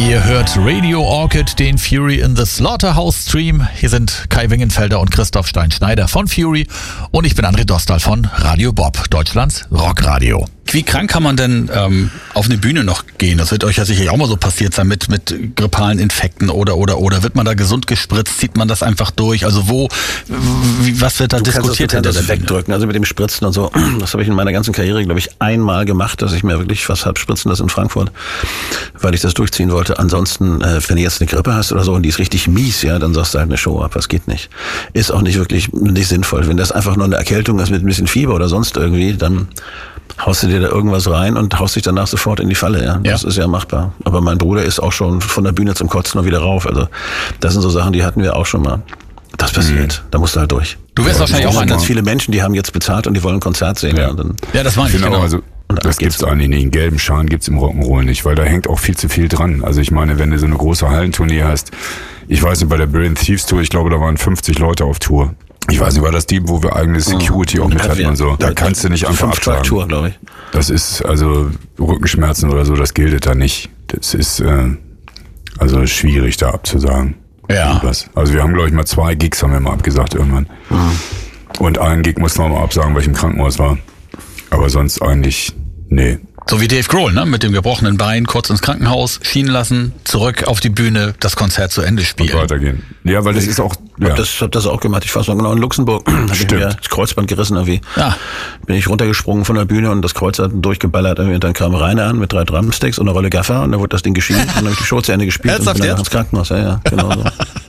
Ihr hört Radio Orchid, den Fury in the Slaughterhouse Stream. Hier sind Kai Wingenfelder und Christoph Stein-Schneider von Fury und ich bin André Dostal von Radio Bob, Deutschlands Rockradio. Wie krank kann man denn auf eine Bühne noch gehen? Das wird euch ja sicherlich auch mal so passiert sein mit grippalen Infekten oder. Wird man da gesund gespritzt? Zieht man das einfach durch? Also was wird da diskutiert hinter der Bühne? Wegdrücken, also mit dem Spritzen und so. Das habe ich in meiner ganzen Karriere, glaube ich, einmal gemacht, dass ich mir wirklich was hab spritzen lassen in Frankfurt, weil ich das durchziehen wollte. Ansonsten, wenn du jetzt eine Grippe hast oder so und die ist richtig mies, ja, dann sagst du halt eine Show ab. Das geht nicht. Ist auch nicht wirklich nicht sinnvoll. Wenn das einfach nur eine Erkältung ist mit ein bisschen Fieber oder sonst irgendwie, dann haust du dir da irgendwas rein und haust dich danach sofort in die Falle, ja. Das ist ja machbar. Aber mein Bruder ist auch schon von der Bühne zum Kotzen noch wieder rauf. Also das sind so Sachen, die hatten wir auch schon mal. Das passiert. Da musst du halt durch. Du wirst wahrscheinlich auch ganz viele Menschen, die haben jetzt bezahlt und die wollen ein Konzert sehen. Ja, ja, das meine ich, genau. Also das gibt's eigentlich nicht. Einen gelben Schein gibt's im Rock'n'Roll nicht, weil da hängt auch viel zu viel dran. Also ich meine, wenn du so eine große Hallentournee hast, ich weiß nicht, bei der Brilliant Thieves Tour, ich glaube, da waren 50 Leute auf Tour. Ich weiß nicht, war das die, wo wir eigene Security auch mit hatten und so. Da kannst du nicht einfach absagen. Tour, glaube ich. Das ist, also Rückenschmerzen oder so, das gilt da nicht. Das ist also schwierig da abzusagen. Ja. Also wir haben, glaube ich, mal 2 Gigs haben wir mal abgesagt irgendwann. Und einen Gig mussten wir mal absagen, weil ich im Krankenhaus war. Aber sonst eigentlich, nee. So wie Dave Grohl, ne? Mit dem gebrochenen Bein, kurz ins Krankenhaus, schienen lassen, zurück auf die Bühne, das Konzert zu Ende spielen. Und weitergehen. Ja, weil das ist auch... Ja. Hab das auch gemacht. Ich war so genau in Luxemburg. Hab ich mir das Kreuzband gerissen irgendwie. Ja. Bin ich runtergesprungen von der Bühne und das Kreuz hat durchgeballert. Und dann kam Rainer an mit 3 Drumsticks und eine Rolle Gaffer und dann wurde das Ding geschieden. Und dann habe ich die Show zu Ende gespielt und bin dann ins Krankenhaus. Ja, genau so.